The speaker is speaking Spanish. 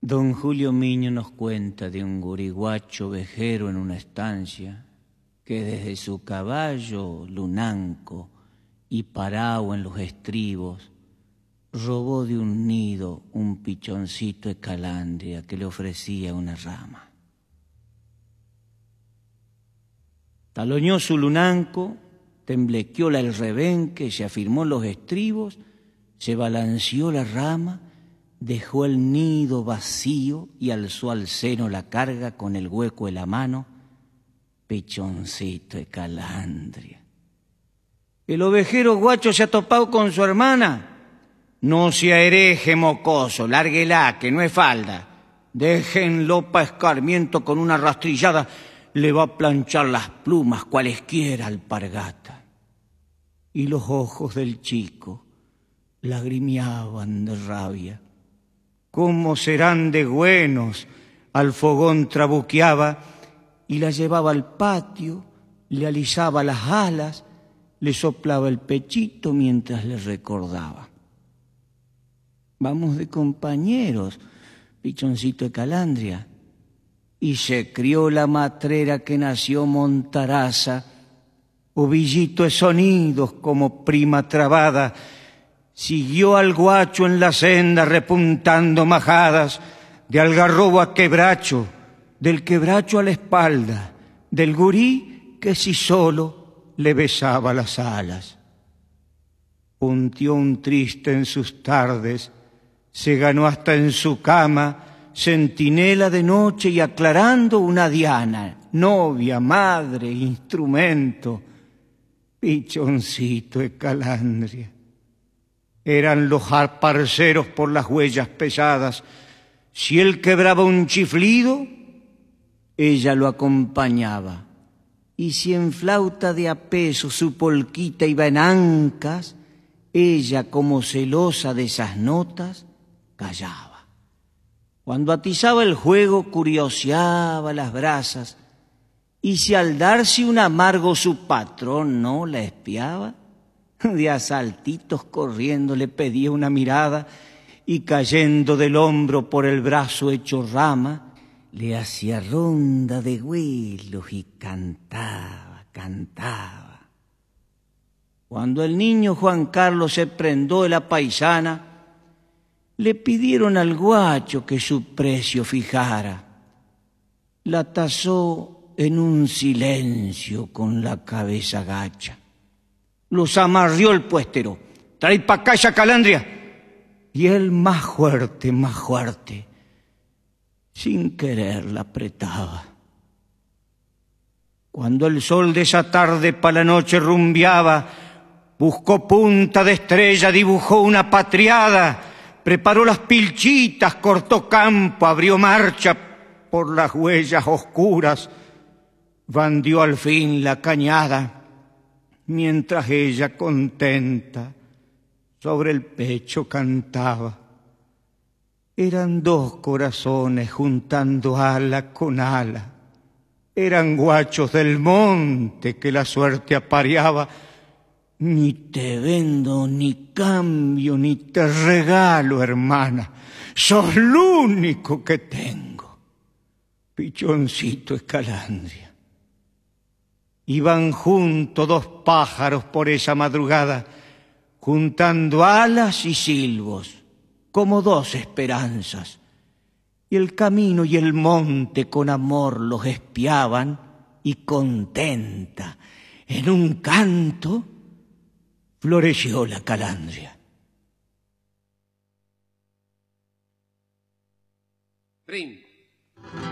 Don Julio Miño nos cuenta de un guriguacho vejero en una estancia que desde su caballo lunanco y parado en los estribos robó de un nido un pichoncito de calandria que le ofrecía una rama. Taloñó su lunanco, temblequeóla el rebenque, se afirmó en los estribos, se balanceó la rama, dejó el nido vacío y alzó al seno la carga con el hueco de la mano, pichoncito de calandria. El ovejero guacho se ha topado con su hermana. No sea hereje mocoso, lárguela, que no es falda. Déjenlo pa' escarmiento con una rastrillada, le va a planchar las plumas cualesquiera alpargata. Y los ojos del chico lagrimeaban de rabia. ¿Cómo serán de buenos? Al fogón trabuqueaba y la llevaba al patio, le alisaba las alas, le soplaba el pechito mientras le recordaba. Vamos de compañeros, pichoncito de calandria. Y se crió la matrera que nació montaraza, ovillito de sonidos como prima trabada, siguió al guacho en la senda repuntando majadas, de algarrobo a quebracho, del quebracho a la espalda, del gurí que si solo le besaba las alas. Puntió un triste en sus tardes, se ganó hasta en su cama, centinela de noche y aclarando una diana, novia, madre, instrumento, pichoncito de calandria. Eran los parceros por las huellas pesadas. Si él quebraba un chiflido, ella lo acompañaba. Y si en flauta de a peso su polquita iba en ancas, ella, como celosa de esas notas, callaba. Cuando atizaba el juego, curioseaba las brasas, y si al darse un amargo su patrón no la espiaba, de a saltitos corriendo le pedía una mirada, y cayendo del hombro por el brazo hecho rama, le hacía ronda de huelos y cantaba, cantaba. Cuando el niño Juan Carlos se prendó de la paisana, le pidieron al guacho que su precio fijara. La tasó en un silencio con la cabeza gacha. Los amarrió el puestero. Trae pa' acá esa calandria. Y él más fuerte, sin querer la apretaba. Cuando el sol de esa tarde pa' la noche rumbeaba, buscó punta de estrella, dibujó una patriada, preparó las pilchitas, cortó campo, abrió marcha por las huellas oscuras, bandió al fin la cañada, mientras ella contenta sobre el pecho cantaba. Eran dos corazones juntando ala con ala, eran guachos del monte que la suerte apareaba. Ni te vendo, ni cambio, ni te regalo, hermana, sos lo único que tengo, pichoncito de calandria. Iban juntos dos pájaros por esa madrugada, juntando alas y silbos, como dos esperanzas, y el camino y el monte con amor los espiaban, y contenta, en un canto, floreció la calandria. Rin.